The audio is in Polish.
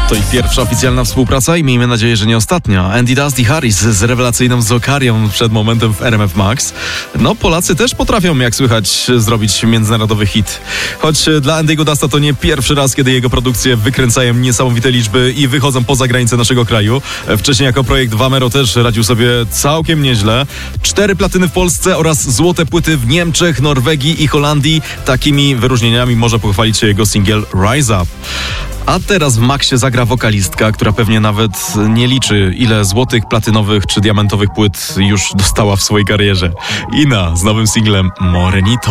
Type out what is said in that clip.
To ich pierwsza oficjalna współpraca i miejmy nadzieję, że nie ostatnia. Andy Dusty Harris z rewelacyjną Zokarią przed momentem w RMF Max. No, Polacy też potrafią, jak słychać, zrobić międzynarodowy hit. Choć dla Andy'ego Dusta to nie pierwszy raz, kiedy jego produkcje wykręcają niesamowite liczby i wychodzą poza granice naszego kraju. Wcześniej jako projekt Vamero też radził sobie całkiem nieźle. 4 platyny w Polsce oraz złote płyty w Niemczech, Norwegii i Holandii. Takimi wyróżnieniami może pochwalić się jego singiel Rise Up. A teraz w Maxie zagra wokalistka, która pewnie nawet nie liczy, ile złotych, platynowych czy diamentowych płyt już dostała w swojej karierze. Ina z nowym singlem Morenito.